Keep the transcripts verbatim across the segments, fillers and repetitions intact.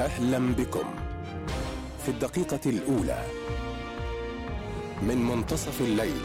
أهلا بكم في الدقيقة الأولى من منتصف الليل.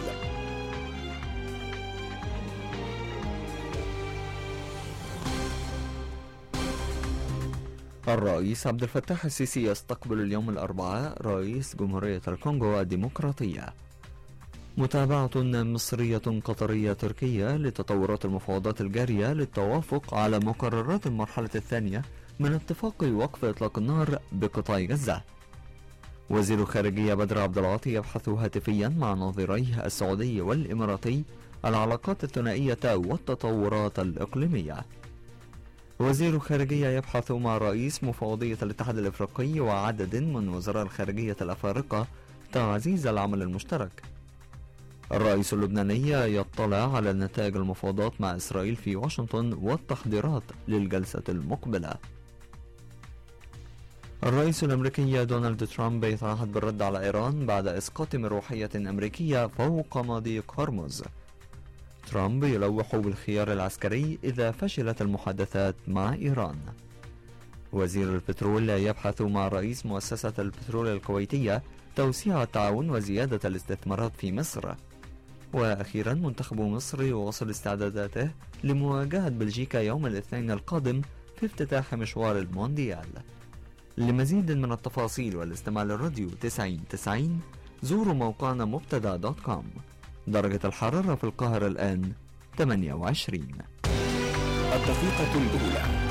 الرئيس عبد الفتاح السيسي يستقبل اليوم الأربعاء رئيس جمهورية الكونغو الديمقراطية. متابعة مصرية قطرية تركية لتطورات المفاوضات الجارية للتوافق على مقررات المرحلة الثانية من اتفاق وقف إطلاق النار بقطاع غزة. وزير الخارجية بدر عبد العاطي يبحث هاتفيا مع نظيريه السعودي والإماراتي العلاقات الثنائية والتطورات الإقليمية. وزير الخارجية يبحث مع رئيس مفوضية الاتحاد الإفريقي وعدد من وزراء الخارجية الأفارقة تعزيز العمل المشترك. الرئيس اللبناني يطلع على نتائج المفاوضات مع إسرائيل في واشنطن والتحضيرات للجلسة المقبلة. الرئيس الأمريكي دونالد ترامب يتعهد بالرد على إيران بعد إسقاط مروحية أمريكية فوق مضيق هرمز. ترامب يلوح بالخيار العسكري إذا فشلت المحادثات مع إيران. وزير البترول يبحث مع رئيس مؤسسة البترول الكويتية توسيع التعاون وزيادة الاستثمارات في مصر. وأخيرا منتخب مصر يواصل استعداداته لمواجهة بلجيكا يوم الاثنين القادم في افتتاح مشوار المونديال. لمزيد من التفاصيل والاستماع للراديو تسعين تسعين زوروا موقعنا مبتدا دوت كوم. درجة الحرارة في القاهرة الآن ثمانية وعشرين. الدقيقة الأولى